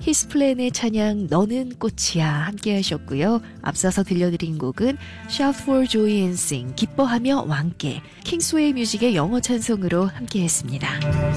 히스플랜의 찬양 너는 꽃이야 함께 하셨고요. 앞서서 들려드린 곡은 Shout for Joy and Sing 기뻐하며 왕께 킹스웨이 뮤직의 영어 찬송으로 함께 했습니다.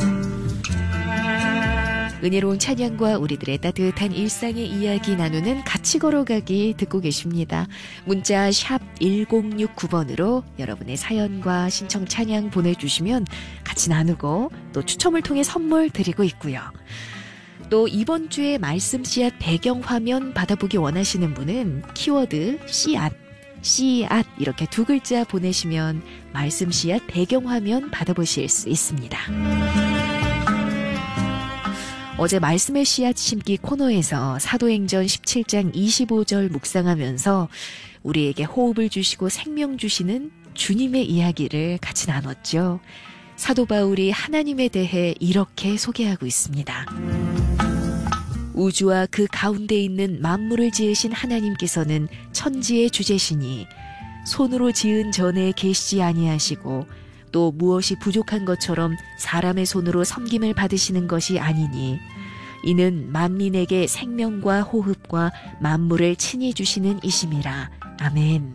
은혜로운 찬양과 우리들의 따뜻한 일상의 이야기 나누는 같이 걸어가기 듣고 계십니다. 문자 샵 1069번으로 여러분의 사연과 신청 찬양 보내주시면 같이 나누고 또 추첨을 통해 선물 드리고 있고요. 또 이번 주에 말씀 씨앗 배경화면 받아보기 원하시는 분은 키워드 씨앗 이렇게 두 글자 보내시면 말씀 씨앗 배경화면 받아보실 수 있습니다. 어제 말씀의 씨앗 심기 코너에서 사도행전 17장 25절 묵상하면서 우리에게 호흡을 주시고 생명 주시는 주님의 이야기를 같이 나눴죠. 사도 바울이 하나님에 대해 이렇게 소개하고 있습니다. 우주와 그 가운데 있는 만물을 지으신 하나님께서는 천지의 주제시니 손으로 지은 전에 계시지 아니하시고 또 무엇이 부족한 것처럼 사람의 손으로 섬김을 받으시는 것이 아니니 이는 만민에게 생명과 호흡과 만물을 친히 주시는 이심이라. 아멘.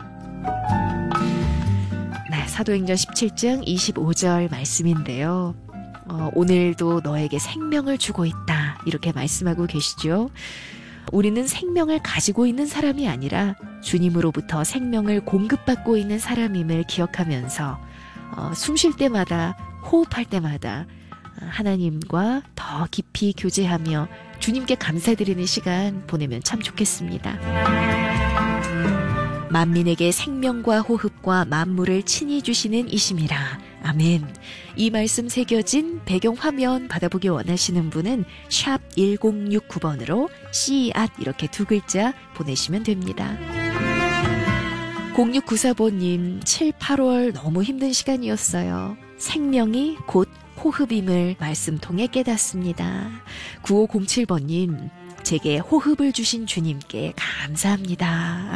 네, 사도행전 17장 25절 말씀인데요. 오늘도 너에게 생명을 주고 있다. 이렇게 말씀하고 계시죠. 우리는 생명을 가지고 있는 사람이 아니라 주님으로부터 생명을 공급받고 있는 사람임을 기억하면서 숨 쉴 때마다 호흡할 때마다 하나님과 더 깊이 교제하며 주님께 감사드리는 시간 보내면 참 좋겠습니다. 만민에게 생명과 호흡과 만물을 친히 주시는 이심이라. 아멘. 이 말씀 새겨진 배경화면 받아보기 원하시는 분은 샵 1069번으로 씨앗 이렇게 두 글자 보내시면 됩니다. 0694번님 7, 8월 너무 힘든 시간이었어요. 생명이 곧 호흡임을 말씀 통해 깨닫습니다. 9507번님 제게 호흡을 주신 주님께 감사합니다.